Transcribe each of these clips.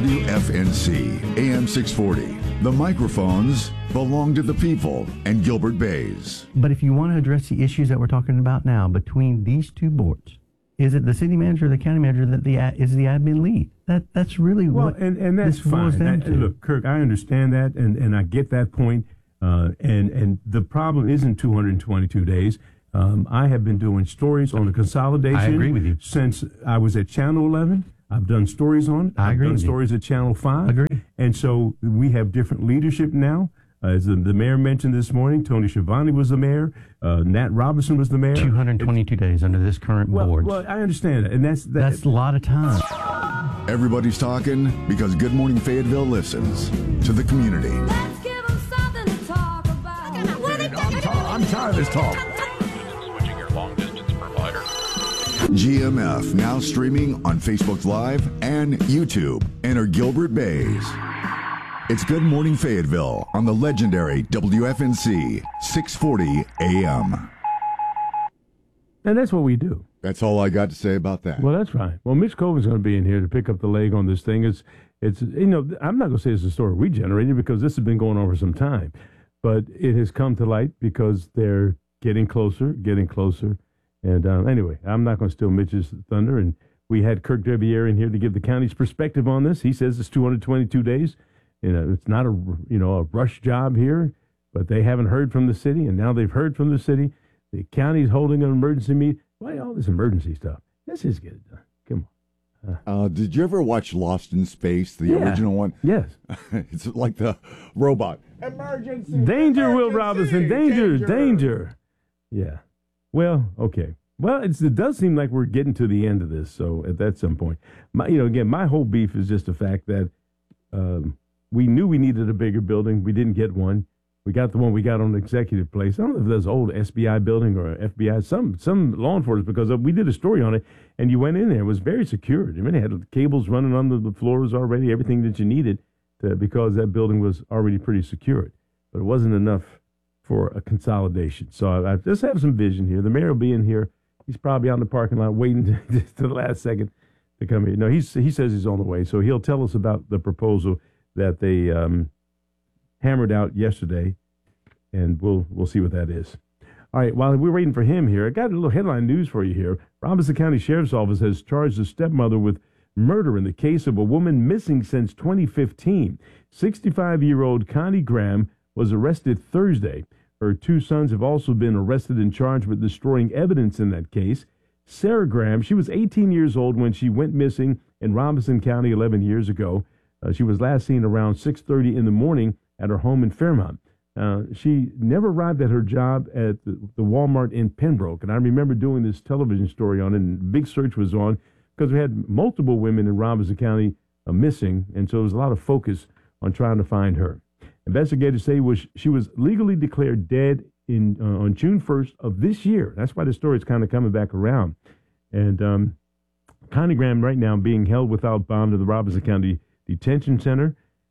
WFNC, AM 640. The microphones belong to the people and Gilbert Bays. But if you want to address the issues that we're talking about now between these two boards, is it the city manager or the county manager that is the admin lead? That's really what and that's this boils fine. down to. Look, Kirk, I understand that, and I get that point. And the problem isn't 222 days. I have been doing stories on the consolidation. I agree with you. Since I was at Channel 11. I've done stories on it. I've done stories at Channel 5. Agree. And so we have different leadership now. As the mayor mentioned this morning, Tony Schiavone was the mayor. Nat Robinson was the mayor. 222 days under this current board. Well, I understand that. And that's a lot of time. Everybody's talking because Good Morning Fayetteville listens to the community. Let's give them something to talk about. I'm tired of this talk. Switching your long distance provider. GMF now streaming on Facebook Live and YouTube. Enter Gilbert Bays. It's Good Morning Fayetteville on the legendary WFNC 640 AM. And that's what we do. That's all I got to say about that. Well, that's right. Well, Mitch Colvin's going to be in here to pick up the leg on this thing. It's I'm not going to say it's a story we generated because this has been going on for some time. But it has come to light because they're getting closer. And anyway, I'm not going to steal Mitch's thunder. And we had Kirk Deviere in here to give the county's perspective on this. He says it's 222 days. It's not a rush job here, but they haven't heard from the city, and now they've heard from the city. The county's holding an emergency meeting. Why all this emergency stuff? Let's just get it done. Come on. Did you ever watch Lost in Space, the original one? Yes. It's like the robot. Emergency! Danger, emergency, Will Robinson! Danger! Yeah. Well, okay. Well, it does seem like we're getting to the end of this, so at some point. My whole beef is just the fact that we knew we needed a bigger building. We didn't get one. We got the one we got on the Executive Place. I don't know if that's old SBI building or FBI, some law enforcement, because we did a story on it, and you went in there. It was very secured. I mean, it had cables running under the floors already, everything that you needed, because that building was already pretty secured. But it wasn't enough for a consolidation. So I just have some vision here. The mayor will be in here. He's probably out in the parking lot waiting to the last second to come here. No, he says he's on the way, so he'll tell us about the proposal that they hammered out yesterday, and we'll see what that is. All right, while we're waiting for him here, I got a little headline news for you here. Robinson County Sheriff's Office has charged a stepmother with murder in the case of a woman missing since 2015. 65-year-old Connie Graham was arrested Thursday. Her two sons have also been arrested and charged with destroying evidence in that case. Sarah Graham, she was 18 years old when she went missing in Robinson County 11 years ago. She was last seen around 6:30 in the morning at her home in Fairmont. She never arrived at her job at the Walmart in Pembroke. And I remember doing this television story on it, and a big search was on because we had multiple women in Robinson County missing, and so there was a lot of focus on trying to find her. Investigators say she was legally declared dead on June 1st of this year. That's why the story is kind of coming back around. And Connie Graham right now being held without bond at the Robinson County Detention Center.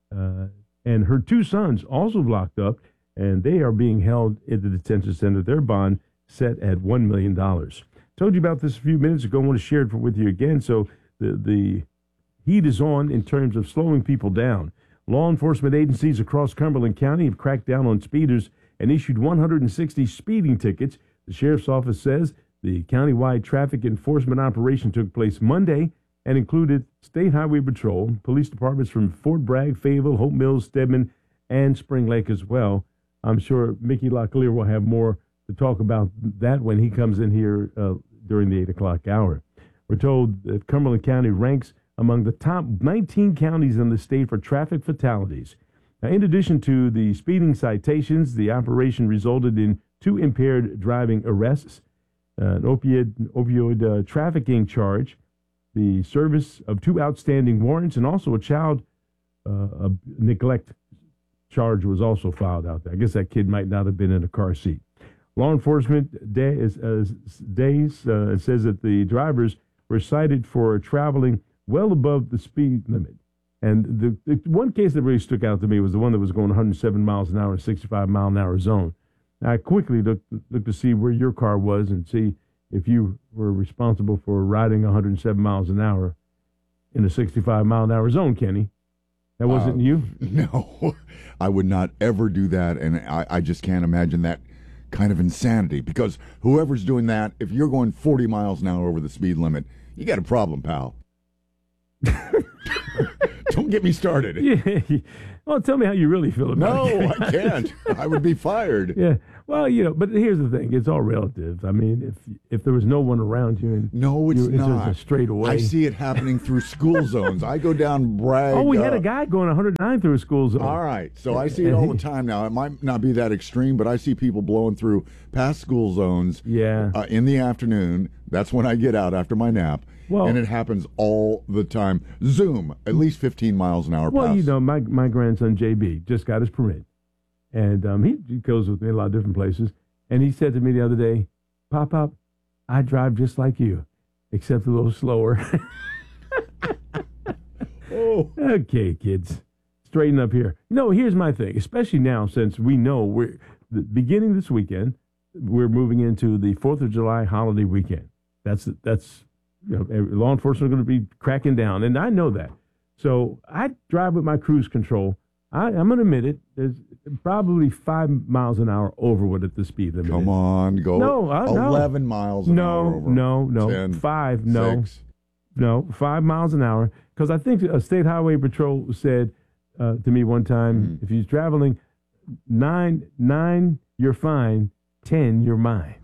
And her two sons also locked up, and they are being held at the detention center. Their bond set at $1 million. Told you about this a few minutes ago. I want to share it with you again. So the heat is on in terms of slowing people down. Law enforcement agencies across Cumberland County have cracked down on speeders and issued 160 speeding tickets. The sheriff's office says the countywide traffic enforcement operation took place Monday and included State Highway Patrol, police departments from Fort Bragg, Fayetteville, Hope Mills, Stedman, and Spring Lake as well. I'm sure Mickey Locklear will have more to talk about that when he comes in here during the 8 o'clock hour. We're told that Cumberland County ranks among the top 19 counties in the state for traffic fatalities. Now, in addition to the speeding citations, the operation resulted in 2 impaired driving arrests, an opioid trafficking charge, the service of 2 outstanding warrants, and also a child neglect charge was also filed out there. I guess that kid might not have been in a car seat. Law enforcement says that the drivers were cited for traveling well above the speed limit. And the one case that really stuck out to me was the one that was going 107 miles an hour in a 65-mile-an-hour zone. Now, I quickly looked to see where your car was and see if you were responsible for riding 107 miles an hour in a 65-mile-an-hour zone, Kenny. That wasn't you? No, I would not ever do that, and I just can't imagine that kind of insanity, because whoever's doing that, if you're going 40 miles an hour over the speed limit, you got a problem, pal. Don't get me started. Yeah. Well, tell me how you really feel about it. No, I can't. I would be fired. Yeah. Well, but here's the thing. It's all relative. I mean, if there was no one around you and No, it's not. just a straight away. I see it happening through school zones. I go down Bragg. Oh, we had a guy going 109 through a school zone. All right. So I see it all the time now. It might not be that extreme, but I see people blowing through past school zones in the afternoon. That's when I get out after my nap. Well, and it happens all the time. Zoom, at least 15 miles an hour. Well, past. my grandson, JB, just got his permit. And he goes with me a lot of different places. And he said to me the other day, Pop, I drive just like you, except a little slower. Oh. Okay, kids, straighten up here. No, here's my thing, especially now since we know we're beginning this weekend, we're moving into the 4th of July holiday weekend. That's law enforcement are going to be cracking down, and I know that. So I drive with my cruise control. I'm going to admit it. There's probably 5 miles an hour over what at the speed limit. Come on, go. No, 11 miles an hour over. No. 10, 5, no. 6. No, 5 miles an hour. Because I think a state highway patrol said to me one time, if you're traveling 9, you're fine. 10, you're mine.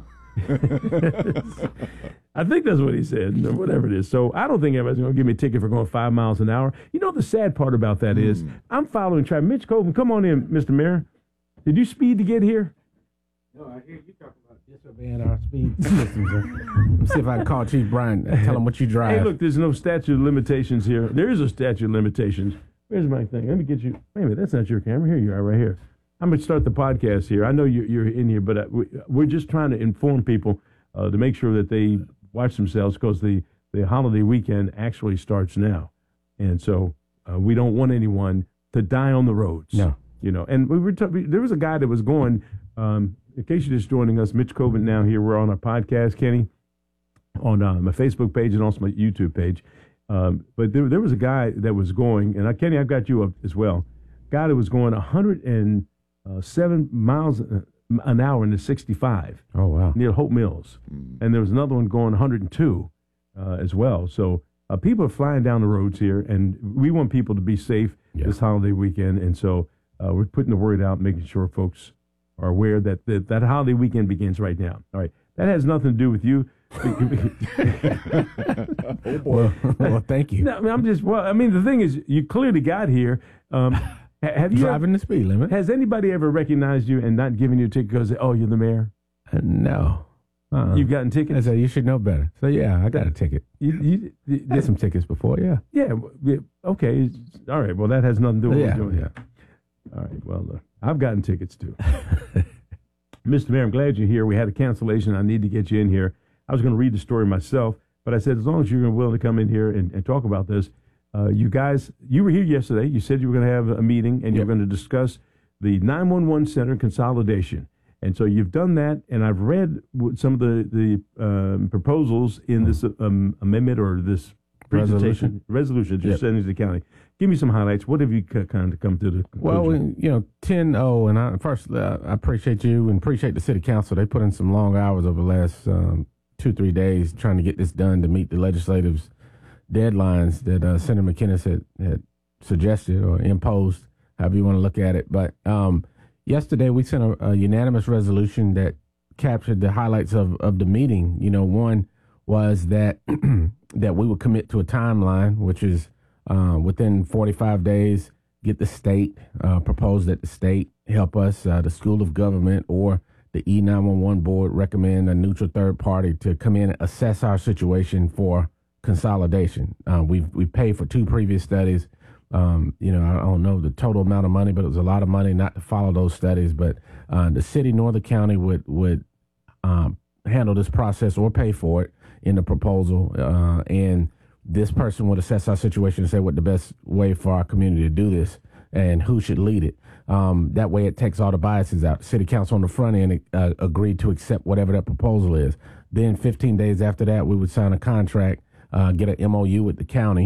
I think that's what he said, or whatever it is. So I don't think everybody's going to give me a ticket for going 5 miles an hour. You know, the sad part about that is I'm following traffic. Mitch Colvin, come on in, Mr. Mayor. Did you speed to get here? No, I hear you talking about disobeying our speed systems. Let me see if I can call Chief Bryant and tell him what you drive. Hey, look, there's no statute of limitations here. There is a statute of limitations. Where's my thing? Let me get you. Wait a minute, that's not your camera. Here you are, right here. I'm going to start the podcast here. I know you're in here, but we're just trying to inform people to make sure that they watch themselves, because the holiday weekend actually starts now. And so we don't want anyone to die on the roads. No. And we were there was a guy that was going, in case you're just joining us, Mitch Colvin now here. We're on our podcast, Kenny, on my Facebook page and also my YouTube page. But there was a guy that was going, and Kenny, I've got you up as well, guy that was going 107 miles an hour in the 65. Oh, wow. Near Hope Mills. And there was another one going 102 as well. So people are flying down the roads here, and we want people to be safe this holiday weekend. And so we're putting the word out, making sure folks are aware that that holiday weekend begins right now. All right. That has nothing to do with you. Oh, boy. Well, thank you. No, I mean, the thing is, you clearly got here. Have you driving the speed limit? Has anybody ever recognized you and not given you a ticket because, you're the mayor? No. You've gotten tickets? I said, you should know better. So, yeah, I got a ticket. You had some tickets before, yeah. Yeah, okay. All right, well, that has nothing to do with what we're doing. Yeah. All right, well, I've gotten tickets, too. Mr. Mayor, I'm glad you're here. We had a cancellation. I need to get you in here. I was going to read the story myself, but I said, as long as you're willing to come in here and talk about this, you guys, you were here yesterday. You said you were going to have a meeting, and you were going to discuss the 911 center consolidation. And so you've done that, and I've read some of the proposals in this amendment or this resolution that you're sending to the county. Give me some highlights. What have you kind of come to the conclusion? Well, 10-0, and I appreciate you and appreciate the city council. They put in some long hours over the last 2-3 days trying to get this done to meet the legislative's deadlines that Senator McInnes had suggested or imposed, however you want to look at it. But yesterday we sent a unanimous resolution that captured the highlights of the meeting. One was that that we would commit to a timeline, which is within 45 days, get the state, propose that the state help us, the School of Government or the E911 board recommend a neutral third party to come in and assess our situation for consolidation. We've paid for 2 previous studies. I don't know the total amount of money, but it was a lot of money not to follow those studies. But the city nor the county would handle this process or pay for it in the proposal. And this person would assess our situation and say what the best way for our community to do this and who should lead it. That way it takes all the biases out. The city council on the front end agreed to accept whatever that proposal is. Then 15 days after that, we would sign a contract, get an MOU with the county,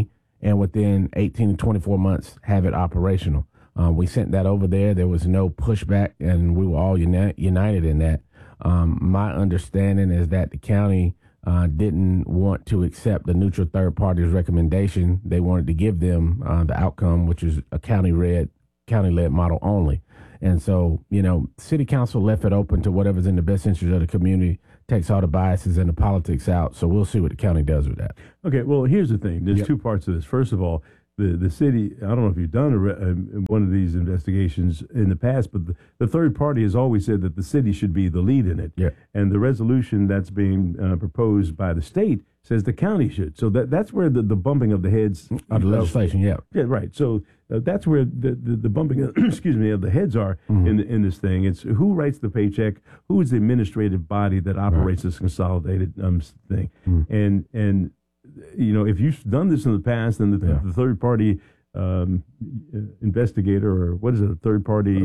and within 18 to 24 months have it operational. We sent that over there. There was no pushback, and we were all united in that. My understanding is that the county didn't want to accept the neutral third party's recommendation. They wanted to give them the outcome, which is a county-led model only. And so, city council left it open to whatever's in the best interest of the community, takes all the biases and the politics out. So we'll see what the county does with that. Okay, well, here's the thing. There's two parts to this. First of all, the city, I don't know if you've done one of these investigations in the past, but the third party has always said that the city should be the lead in it. Yeah. And the resolution that's being proposed by the state says the county should. So that's where the bumping of the heads of the legislation, yeah. Yeah, right. So that's where the bumping of, of the heads are in this thing. It's who writes the paycheck, who is the administrative body that operates this consolidated thing. And if you've done this in the past, then the third party investigator, or what is it, a third party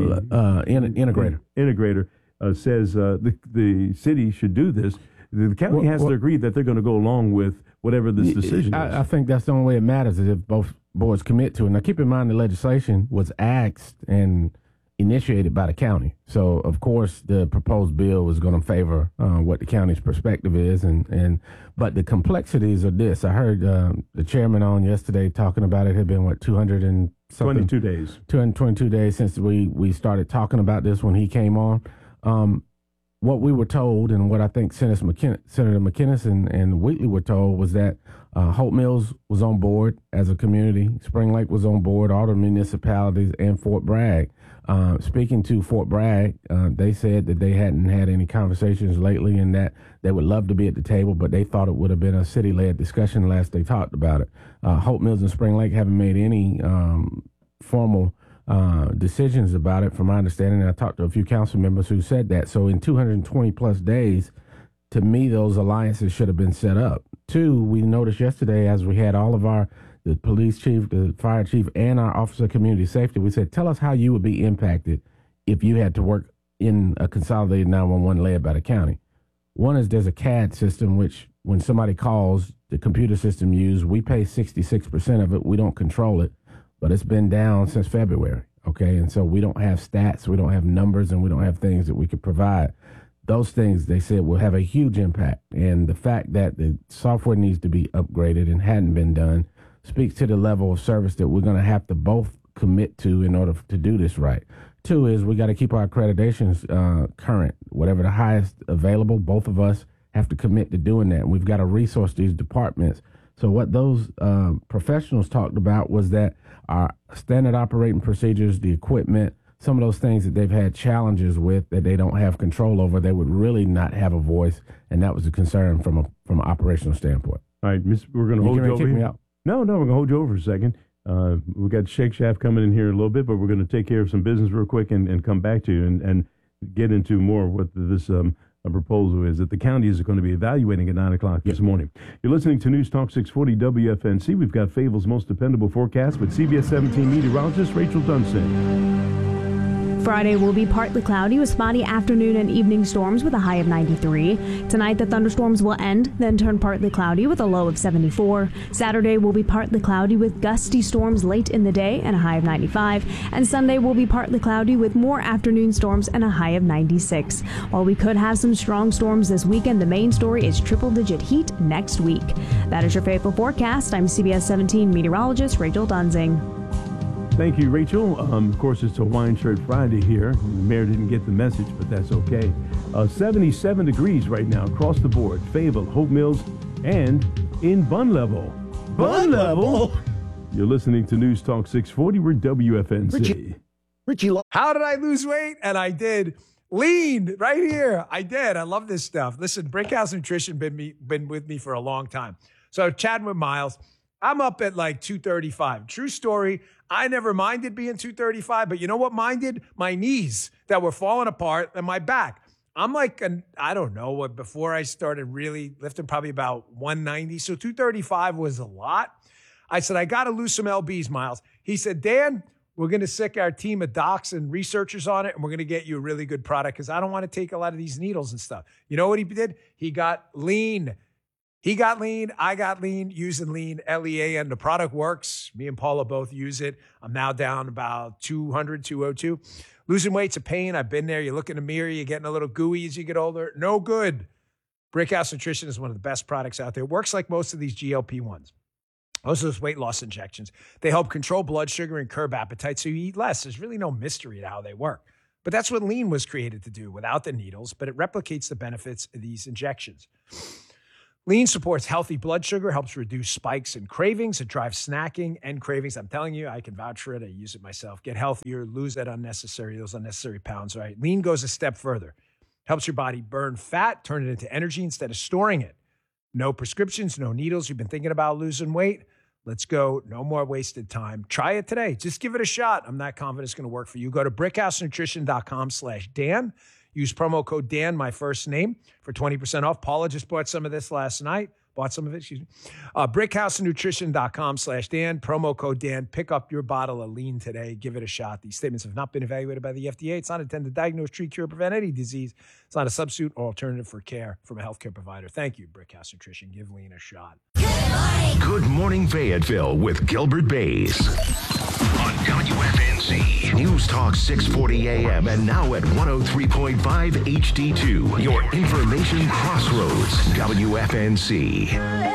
integrator says the city should do this. The county has to agree that they're going to go along with whatever this decision is. I think that's the only way it matters is if both boards commit to it. Now, keep in mind the legislation was asked and initiated by the county. So, of course, the proposed bill is going to favor what the county's perspective is. But the complexities of this, I heard the chairman on yesterday talking about it. Had been, 22 days. 222 days since we started talking about this when he came on. What we were told, and what I think Senator McInnes and Wheatley were told, was that Hope Mills was on board as a community. Spring Lake was on board, all the municipalities, and Fort Bragg. Speaking to Fort Bragg, they said that they hadn't had any conversations lately and that they would love to be at the table, but they thought it would have been a city-led discussion last they talked about it. Hope Mills and Spring Lake haven't made any formal decisions about it, from my understanding. I talked to a few council members who said that. So in 220 plus days, to me, those alliances should have been set up. Two, we noticed yesterday as we had all of the police chief, the fire chief, and our officer of community safety, we said, tell us how you would be impacted if you had to work in a consolidated 911 led by the county. One is there's a CAD system, which when somebody calls, the computer system used, we pay 66% of it. We don't control it. But it's been down since February, okay? And so we don't have stats, we don't have numbers, and we don't have things that we could provide. Those things, they said, will have a huge impact. And the fact that the software needs to be upgraded and hadn't been done speaks to the level of service that we're going to have to both commit to in order to do this right. Two is we got to keep our accreditations current. Whatever the highest available, both of us have to commit to doing that. And we've got to resource these departments. So what those professionals talked about was that our standard operating procedures, the equipment, some of those things that they've had challenges with that they don't have control over, they would really not have a voice, and that was a concern from an operational standpoint. All right, we're going to hold you over here. No, we're going to hold you over for a second. We've got Shake Shaft coming in here in a little bit, but we're going to take care of some business real quick and come back to you and get into more of what this proposal is that the county is going to be evaluating at 9 o'clock this morning. You're listening to News Talk 640 WFNC. We've got Fayetteville's most dependable forecast with CBS 17 meteorologist Rachel Dunsing. Friday will be partly cloudy with spotty afternoon and evening storms with a high of 93. Tonight, the thunderstorms will end, then turn partly cloudy with a low of 74. Saturday will be partly cloudy with gusty storms late in the day and a high of 95. And Sunday will be partly cloudy with more afternoon storms and a high of 96. While we could have some strong storms this weekend, the main story is triple-digit heat next week. That is your Faithful forecast. I'm CBS 17 meteorologist Rachel Dunsing. Thank you, Rachel. Of course, it's a wine shirt Friday here. The mayor didn't get the message, but that's okay. 77 degrees right now across the board. Fayetteville, Hope Mills, and in Bun Level. Bun Level? You're listening to News Talk 640. We're WFNC. Richie, how did I lose weight? And I did. Lean right here. I did. I love this stuff. Listen, Brickhouse Nutrition been with me for a long time. So chatting with Miles, I'm up at like 235. True story. I never minded being 235, but you know what minded? My knees that were falling apart and my back. I'm like, I don't know what, before I started really lifting, probably about 190. So 235 was a lot. I said, I got to lose some LBs, Miles. He said, Dan, we're going to sick our team of docs and researchers on it, and we're going to get you a really good product because I don't want to take a lot of these needles and stuff. You know what he did? He got lean. He got lean. I got lean using lean, Lean. The product works. Me and Paula both use it. I'm now down about 200, 202. Losing weight's a pain. I've been there. You look in the mirror, you're getting a little gooey as you get older. No good. Brickhouse Nutrition is one of the best products out there. It works like most of these GLP-1s. Most of those weight loss injections. They help control blood sugar and curb appetite so you eat less. There's really no mystery to how they work. But that's what lean was created to do without the needles, but it replicates the benefits of these injections. Lean supports healthy blood sugar, helps reduce spikes and cravings. It drives snacking and cravings. I'm telling you, I can vouch for it. I use it myself. Get healthier, lose those unnecessary pounds, right? Lean goes a step further. Helps your body burn fat, turn it into energy instead of storing it. No prescriptions, no needles. You've been thinking about losing weight? Let's go. No more wasted time. Try it today. Just give it a shot. I'm not confident it's going to work for you. Go to brickhousenutrition.com/Dan. Use promo code Dan, my first name, for 20% off. Paula just bought some of this last night. Brickhousenutrition.com/Dan. Promo code Dan. Pick up your bottle of lean today. Give it a shot. These statements have not been evaluated by the FDA. It's not intended to diagnose, treat, cure, or prevent any disease. It's not a substitute or alternative for care from a healthcare provider. Thank you, Brickhouse Nutrition. Give lean a shot. Good morning, Fayetteville with Gilbert Bays. On WFNZ. News Talk 640 AM and now at 103.5 HD2. Your information crossroads. WFNZ.